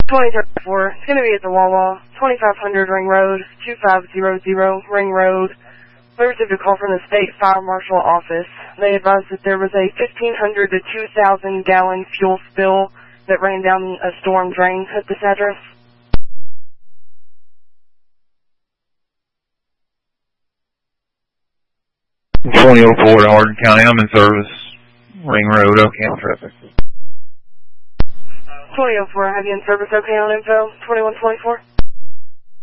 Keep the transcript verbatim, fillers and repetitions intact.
twenty thirty-four, it's going to be at the Wawa, twenty-five hundred Ring Road, two five zero zero Ring Road. We received a call from the State Fire Marshal Office. They advised that there was a fifteen hundred to two thousand gallon fuel spill that ran down a storm drain at this address. twenty oh four, Hardin County, I'm in service. Ring Road, Ocala traffic. twenty oh four, have you in service, okay on info? twenty-one twenty-four?